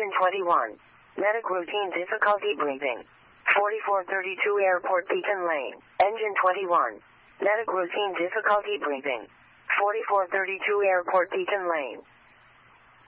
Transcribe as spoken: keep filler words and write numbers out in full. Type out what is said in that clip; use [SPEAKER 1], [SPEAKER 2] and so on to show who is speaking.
[SPEAKER 1] Engine twenty-one. Medic routine difficulty breathing. forty-four thirty-two Airport Beacon Lane. Engine twenty-one. Medic routine difficulty breathing. forty-four thirty-two Airport Beacon Lane.